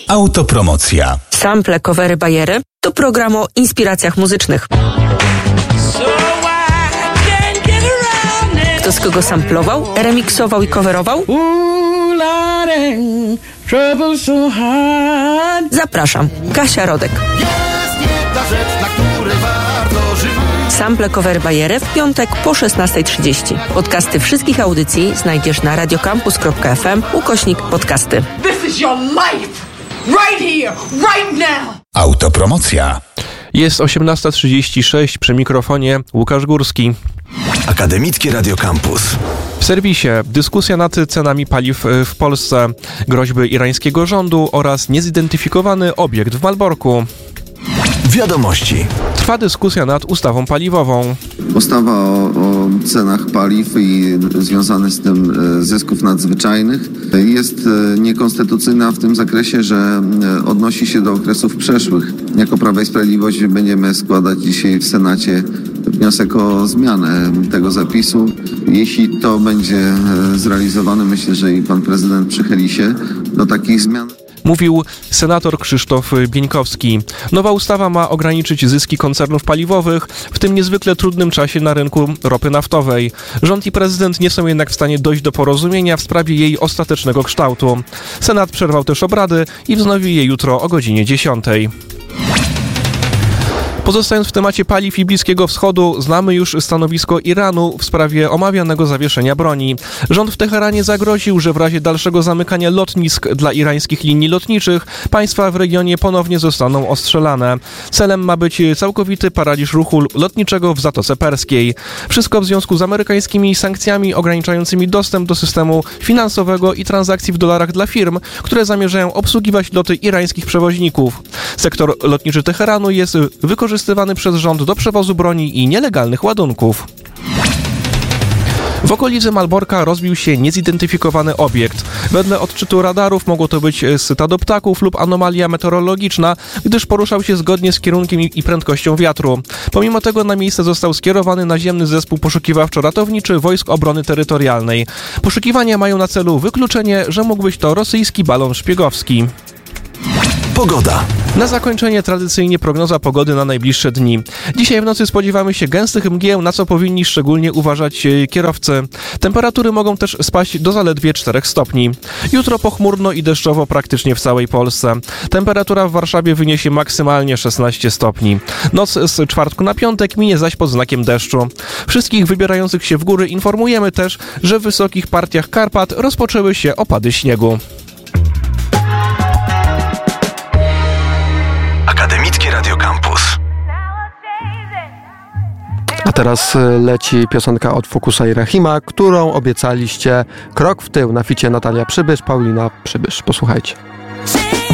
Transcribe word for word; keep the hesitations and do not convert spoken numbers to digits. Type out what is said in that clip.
Autopromocja. Sample, covery, bajery to program o inspiracjach muzycznych. Kto z kogo samplował, remiksował i coverował? Zapraszam, Kasia Rodek. Sample, covery, bajery w piątek po szesnasta trzydzieści. Podcasty wszystkich audycji znajdziesz na radiocampus kropka ef em ukośnik podcasty. This is your life! Right here, right now! Autopromocja. Jest osiemnasta trzydzieści sześć, przy mikrofonie Łukasz Górski. Akademickie Radio Campus. W serwisie dyskusja nad cenami paliw w Polsce, groźby irańskiego rządu oraz niezidentyfikowany obiekt w Malborku. Wiadomości. Trwa dyskusja nad ustawą paliwową. Ustawa o, o cenach paliw i związane z tym zysków nadzwyczajnych jest niekonstytucyjna w tym zakresie, że odnosi się do okresów przeszłych. Jako Prawo i Sprawiedliwość będziemy składać dzisiaj w Senacie wniosek o zmianę tego zapisu. Jeśli to będzie zrealizowane, myślę, że i pan prezydent przychyli się do takich zmian. Mówił senator Krzysztof Bieńkowski. Nowa ustawa ma ograniczyć zyski koncernów paliwowych w tym niezwykle trudnym czasie na rynku ropy naftowej. Rząd i prezydent nie są jednak w stanie dojść do porozumienia w sprawie jej ostatecznego kształtu. Senat przerwał też obrady i wznowi je jutro o godzinie dziesiątej. Pozostając w temacie paliw i Bliskiego Wschodu, znamy już stanowisko Iranu w sprawie omawianego zawieszenia broni. Rząd w Teheranie zagroził, że w razie dalszego zamykania lotnisk dla irańskich linii lotniczych państwa w regionie ponownie zostaną ostrzelane. Celem ma być całkowity paraliż ruchu lotniczego w Zatoce Perskiej. Wszystko w związku z amerykańskimi sankcjami ograniczającymi dostęp do systemu finansowego i transakcji w dolarach dla firm, które zamierzają obsługiwać loty irańskich przewoźników. Sektor lotniczy Teheranu jest wykorzystywany przez rząd do przewozu broni i nielegalnych ładunków. W okolicy Malborka rozbił się niezidentyfikowany obiekt. Wedle odczytu radarów mogło to być stado ptaków lub anomalia meteorologiczna, gdyż poruszał się zgodnie z kierunkiem i prędkością wiatru. Pomimo tego na miejsce został skierowany naziemny zespół poszukiwawczo-ratowniczy Wojsk Obrony Terytorialnej. Poszukiwania mają na celu wykluczenie, że mógł być to rosyjski balon szpiegowski. Pogoda. Na zakończenie tradycyjnie prognoza pogody na najbliższe dni. Dzisiaj w nocy spodziewamy się gęstych mgieł, na co powinni szczególnie uważać kierowcy. Temperatury mogą też spaść do zaledwie czterech stopni. Jutro pochmurno i deszczowo praktycznie w całej Polsce. Temperatura w Warszawie wyniesie maksymalnie szesnaście stopni. Noc z czwartku na piątek minie zaś pod znakiem deszczu. Wszystkich wybierających się w góry informujemy też, że w wysokich partiach Karpat rozpoczęły się opady śniegu. Akademickie Radio Campus. A teraz leci piosenka od Fokusa i Rahima, którą obiecaliście krok w tył na ficie Natalia Przybysz, Paulina Przybysz. Posłuchajcie.